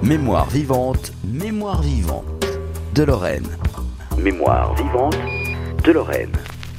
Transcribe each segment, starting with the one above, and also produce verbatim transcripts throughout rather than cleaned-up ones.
Mémoire vivante, mémoire vivante de Lorraine. Mémoire vivante de Lorraine.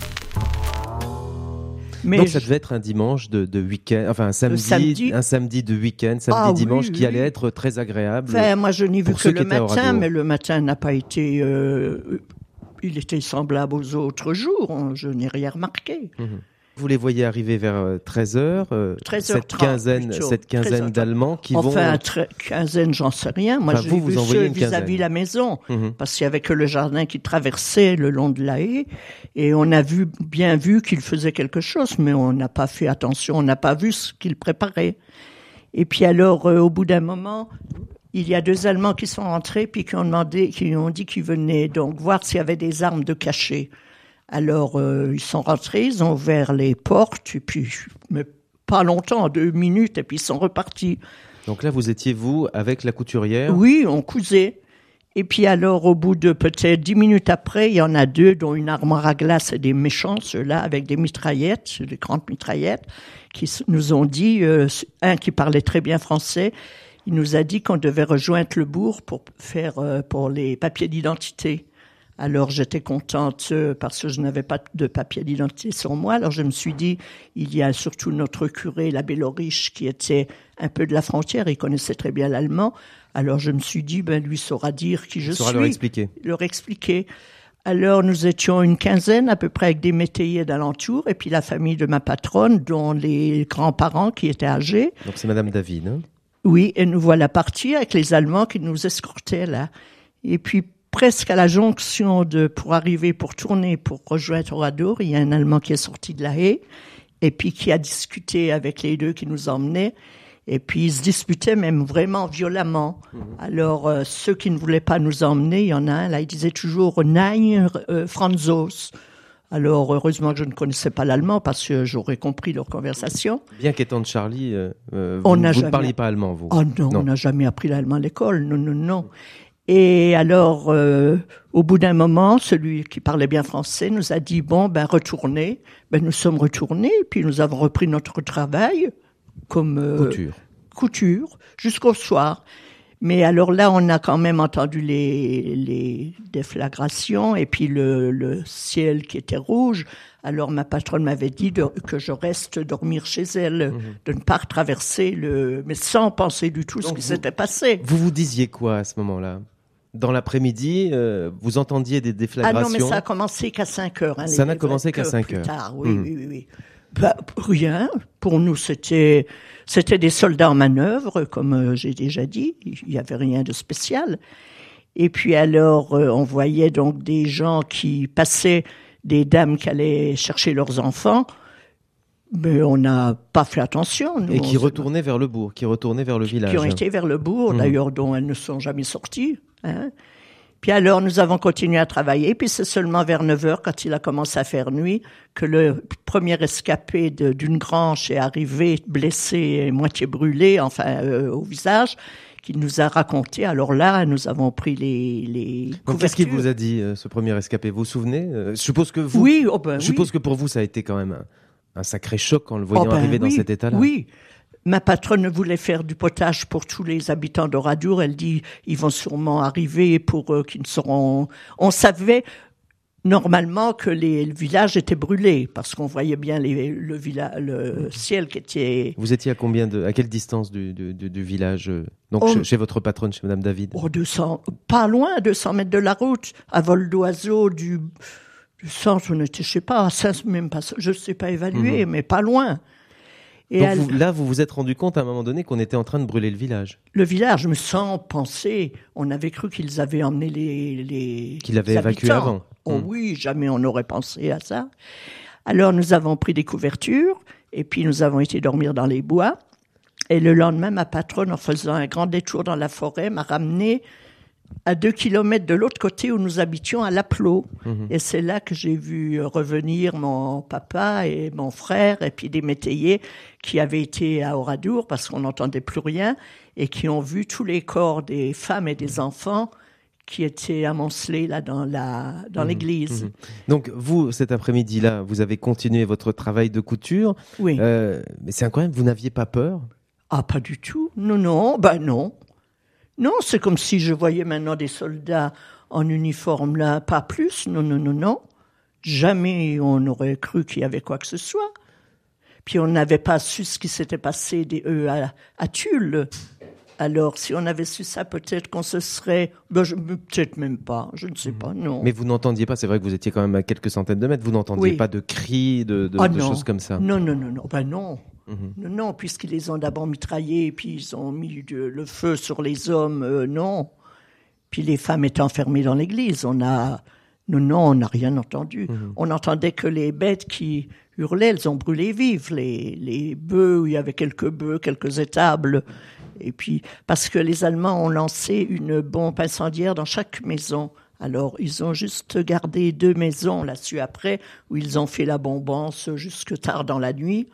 Mais Donc je... ça devait être un dimanche de, de week-end, enfin un samedi, samedi. un samedi de week-end, samedi Ah, dimanche, oui, qui oui. allait être très agréable. Enfin, moi, je n'ai vu pour que ceux le qui étaient à matin, Oradour. mais le matin n'a pas été... euh, il était semblable aux autres jours. Je n'ai rien remarqué. Mmh. Vous les voyez arriver vers treize heures, euh, treize heures cette trente quinzaine, plutôt. cette quinzaine treize heures trente. d'Allemands qui Enfin, vont... tre- quinzaine, j'en sais rien. Moi, Enfin, j'ai vous, vu vous envoyez ceux une vis-à-vis quinzaine. la maison, Mmh. parce qu'il y avait que le jardin qui traversait le long de la haie, et on a vu, bien vu qu'il faisait quelque chose, mais on n'a pas fait attention, on n'a pas vu ce qu'il préparait. Et puis alors, euh, au bout d'un moment, il y a deux Allemands qui sont rentrés, puis qui ont demandé, qui ont dit qu'ils venaient donc voir s'il y avait des armes de cachet. Alors, euh, ils sont rentrés, ils ont ouvert les portes, et puis, mais pas longtemps, deux minutes, et puis ils sont repartis. Donc là, vous étiez, vous, avec la couturière. Oui, on cousait. Et puis alors, au bout de peut-être dix minutes après, il y en a deux, dont une armoire à glace et des méchants, ceux-là, avec des mitraillettes, des grandes mitraillettes, qui s- nous ont dit, euh, un qui parlait très bien français, il nous a dit qu'on devait rejoindre le bourg pour faire, euh, pour les papiers d'identité. Alors j'étais contente euh, parce que je n'avais pas de papier d'identité sur moi. Alors je me suis dit, il y a surtout notre curé, l'abbé Loriche, qui était un peu de la frontière, il connaissait très bien l'allemand. Alors je me suis dit, ben lui saura dire qui je Il saura suis. leur expliquer. Leur expliquer. Alors nous étions une quinzaine à peu près avec des métayers d'alentour et puis la famille de ma patronne, dont les grands-parents qui étaient âgés. Donc c'est Madame David. Hein. Oui, et nous voilà partis avec les Allemands qui nous escortaient là. Et puis presque à la jonction de pour arriver, pour tourner, pour rejoindre Oradour, il y a un Allemand qui est sorti de la haie et puis qui a discuté avec les deux qui nous emmenaient. Et puis ils se disputaient même vraiment violemment. Mmh. Alors euh, ceux qui ne voulaient pas nous emmener, il y en a un là, il disait toujours Nein, euh, Franzos. Alors heureusement que je ne connaissais pas l'allemand parce que j'aurais compris leur conversation. Bien qu'étant de Charlie, euh, euh, On vous, n'a vous jamais- ne parliez pas allemand, vous. Oh non, Non. on n'a jamais appris l'allemand à l'école, non, non, non. Et alors, euh, au bout d'un moment, celui qui parlait bien français nous a dit, bon, ben retournez. Ben nous sommes retournés, puis nous avons repris notre travail comme euh, Couture. couture jusqu'au soir. Mais alors là, on a quand même entendu les, les déflagrations et puis le, le ciel qui était rouge. Alors ma patronne m'avait dit de, que je reste dormir chez elle, mmh. de ne pas traverser le... mais sans penser du tout Donc ce qui vous- s'était passé. Vous vous disiez quoi à ce moment-là? Dans l'après-midi, euh, vous entendiez des Ah déflagrations? non, mais ça a commencé qu'à cinq heures. Hein, Ça les- n'a commencé qu'à que cinq plus heures. tard, oui, Mmh. oui, oui. oui. Bah, rien. Pour nous, c'était, c'était des soldats en manœuvre, comme euh, j'ai déjà dit. Il n'y avait rien de spécial. Et puis alors, euh, on voyait donc des gens qui passaient, des dames qui allaient chercher leurs enfants. Mais on n'a pas fait attention. Nous, Et qui on se- retournaient vers le bourg, qui retournaient vers le village. qui ont été vers le bourg, Mmh. d'ailleurs, dont elles ne sont jamais sorties. Hein. Puis alors, nous avons continué à travailler, puis c'est seulement vers neuf heures, quand il a commencé à faire nuit, que le premier escapé de- d'une grange est arrivé, blessé et moitié brûlé, enfin, euh, au visage, qui nous a raconté. Alors là, nous avons pris les, les Donc, qu'est-ce qu'il couvertures. vous a dit, euh, ce premier escapé? Vous vous souvenez? Euh, Je suppose que vous... Oui, oh ben Je oui. suppose que pour vous, ça a été quand même un, un sacré choc en le voyant Oh ben arriver dans oui, cet état-là. Oui. Ma patronne voulait faire du potage pour tous les habitants d'Oradour. Elle dit, ils vont sûrement arriver pour euh, qu'ils ne seront... On savait normalement que les, le village était brûlé parce qu'on voyait bien les, le, villa, le ciel qui était... Vous étiez à combien de, à quelle distance du, du, du- du village euh, Donc Oh. chez, chez votre patronne, chez Madame David. Oh, deux cents, pas loin, deux cents mètres de la route, à vol d'oiseau du, du centre. On était, je sais pas, à cinq, même pas, je ne sais pas évaluer, mais pas loin. Et Donc elle- vous- là, vous vous êtes rendu compte à un moment donné qu'on était en train de brûler le village, le village, me sans penser, on avait cru qu'ils avaient emmené les, les qu'il avait évacué habitants. avant. Oh Hmm. oui, jamais on n'aurait pensé à ça. Alors nous avons pris des couvertures et puis nous avons été dormir dans les bois. Et le lendemain, ma patronne, en faisant un grand détour dans la forêt, m'a ramené à deux kilomètres de l'autre côté où nous habitions, à Laplot. Mhm. Et c'est là que j'ai vu revenir mon papa et mon frère, et puis des métayers qui avaient été à Oradour parce qu'on n'entendait plus rien, et qui ont vu tous les corps des femmes et des enfants qui étaient amoncelés là dans, la, dans Mhm. l'église. Mhm. Donc vous, cet après-midi-là, vous avez continué votre travail de couture, Oui. euh, mais c'est incroyable, vous n'aviez pas peur? Ah, pas du tout. Non, non, ben non. Non, c'est comme si je voyais maintenant des soldats en uniforme là, pas plus. Non, non, non, non. Jamais on aurait cru qu'il y avait quoi que ce soit. Puis on n'avait pas su ce qui s'était passé des, euh, à, à Tulle. Alors, si on avait su ça, peut-être qu'on se serait... Ben, je, peut-être même pas, je ne sais pas, non. Mais vous n'entendiez pas, c'est vrai que vous étiez quand même à quelques centaines de mètres, vous n'entendiez Oui. pas de cris, de, de, Ah, de non. choses comme ça? Non, non, non, non, ben non. Mhm. Non, non, puisqu'ils les ont d'abord mitraillés, puis ils ont mis de- le feu sur les hommes, euh, non. Puis les femmes étaient enfermées dans l'église, on a... Non, non, on n'a rien entendu. Mhm. On entendait que les bêtes qui hurlaient, elles ont brûlé vives. Les, les bœufs, il y avait quelques bœufs, quelques étables. Et puis, parce que les Allemands ont lancé une bombe incendiaire dans chaque maison. Alors, ils ont juste gardé deux maisons là-dessus après, où ils ont fait la bombance jusque tard dans la nuit.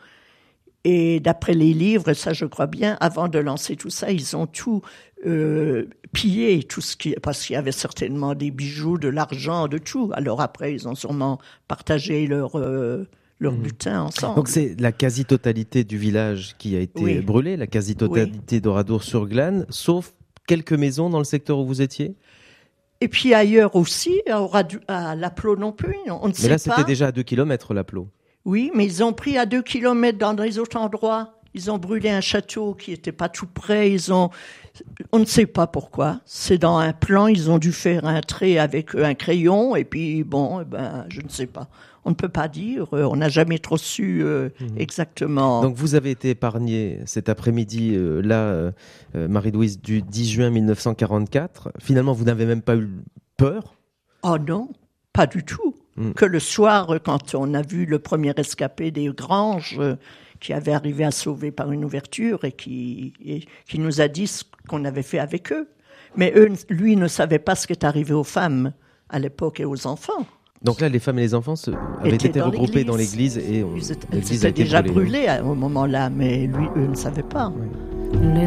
Et d'après les livres, et ça je crois bien, avant de lancer tout ça, ils ont tout euh, pillé, tout ce qui, parce qu'il y avait certainement des bijoux, de l'argent, de tout. Alors après, ils ont sûrement partagé leur, euh, leur Mhm. butin ensemble. Donc c'est la quasi-totalité du village qui a été Oui. brûlée, la quasi-totalité d'Oradour-sur-Glane, sauf quelques maisons dans le secteur où vous étiez? Et puis ailleurs aussi, à, Oradu- à Lapleau non plus, on ne sait Mais là, pas. c'était déjà à deux kilomètres, Lapleau. Oui, mais ils ont pris à deux kilomètres dans des autres endroits. Ils ont brûlé un château qui n'était pas tout près. Ils ont, on ne sait pas pourquoi. C'est dans un plan. Ils ont dû faire un trait avec un crayon. Et puis bon, eh ben, je ne sais pas. On ne peut pas dire. On n'a jamais trop su euh, Mhm. exactement. Donc vous avez été épargné cet après-midi, euh, là, euh, euh, Marie-Louise, du dix juin mille neuf cent quarante-quatre. Finalement, vous n'avez même pas eu peur? Oh non, pas du tout. Mm. Que le soir, quand on a vu le premier escapé des Granges, euh, qui avait arrivé à sauver par une ouverture et qui, et qui nous a dit ce qu'on avait fait avec eux. Mais eux, lui ne savait pas ce qui est arrivé aux femmes à l'époque et aux enfants. Donc là, les femmes et les enfants se- avaient Étaient été dans regroupés dans l'église. l'église et euh, Ils étaient, l'église ils a étaient été déjà brûlée. brûlés à- au moment-là, mais lui, eux ne savaient pas. Ouais. Les